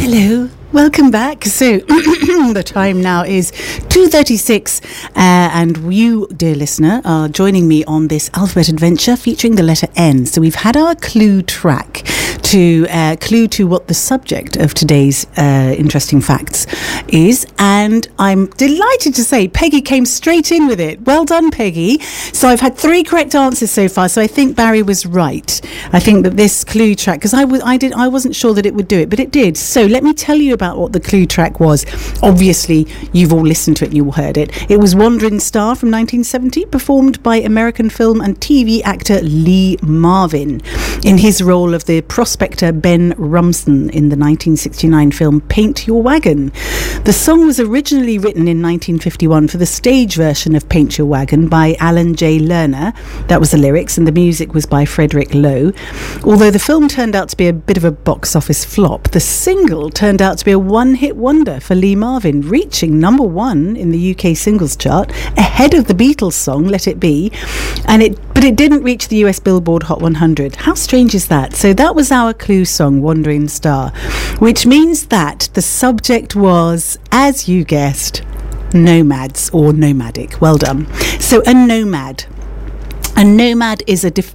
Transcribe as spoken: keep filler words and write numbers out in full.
Hello, welcome back. So the time now is two thirty-six uh, and you, dear listener, are joining me on this alphabet adventure featuring the letter N. So we've had our clue track to uh, clue to what the subject of today's uh, interesting facts is, and I'm delighted to say Peggy came straight in with it. Well done, Peggy. So I've had three correct answers so far, so I think Barry was right. I think that this clue track, because I, w- I, did, I wasn't sure that it would do it, but it did. So let me tell you about what the clue track was. Obviously, you've all listened to it and you all heard it. It was Wandering Star from nineteen seventy, performed by American film and T V actor Lee Marvin in his role of the prospector Ben Rumson in the nineteen sixty-nine film Paint Your Wagon. The song was originally written in nineteen fifty-one for the stage version of Paint Your Wagon by Alan J. Lerner. That was the lyrics, and the music was by Frederick Lowe. Although the film turned out to be a bit of a box office flop, the single turned out to be a one-hit wonder for Lee Marvin, reaching number one in the U K singles chart, ahead of the Beatles song Let It Be, and it but it didn't reach the U S Billboard Hot one hundred. How strange is that? So that was our clue song, Wandering Star, which means that the subject was, as you guessed, nomads or nomadic. Well done. So a nomad. A nomad is a def-